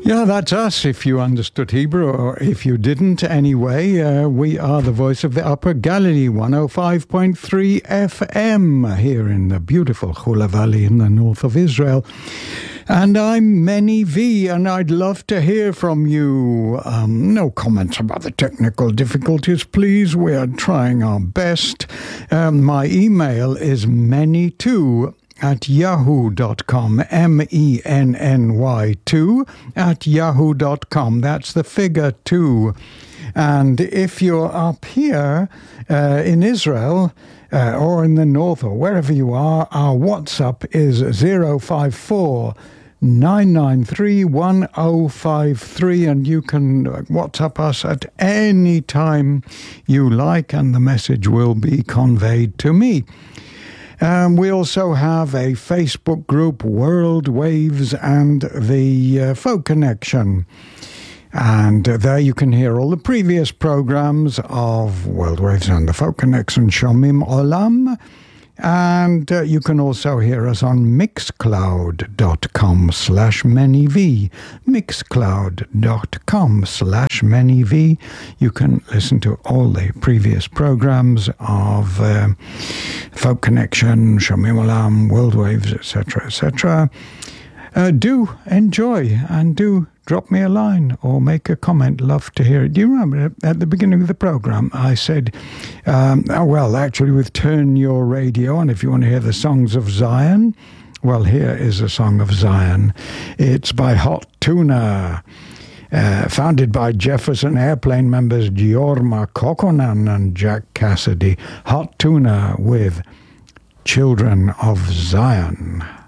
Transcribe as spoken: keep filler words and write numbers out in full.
Yeah, that's us, if you understood Hebrew, or if you didn't. Anyway, uh, we are the voice of the Upper Galilee, one oh five point three F M, here in the beautiful Chula Valley in the north of Israel. And I'm Meni V, and I'd love to hear from you. Um, no comments about the technical difficulties, please. We are trying our best. Um, my email is meny two at yahoo dot com, M E N N Y two at yahoo dot com. That's the figure two. And if you're up here uh, in Israel uh, or in the north or wherever you are, our WhatsApp is zero five four nine nine three one oh five three, and you can WhatsApp us at any time you like, and the message will be conveyed to me. Um, we also have a Facebook group, World Waves and the uh, Folk Connection. And uh, there you can hear all the previous programs of World Waves and the Folk Connection, Shomim Olam. And uh, you can also hear us on mixcloud.com slash manyv. Mixcloud.com slash manyv. You can listen to all the previous programs of uh, Folk Connection, Shomim Olam, World Waves, et cetera, et cetera. Uh, do enjoy and do drop me a line or make a comment. Love to hear it. Do you remember at the beginning of the program I said, um, oh, well, actually with Turn Your Radio On, if you want to hear the songs of Zion, well, here is a song of Zion. It's by Hot Tuna, uh, founded by Jefferson Airplane members Giorma Kokkonen and Jack Cassidy. Hot Tuna with Children of Zion.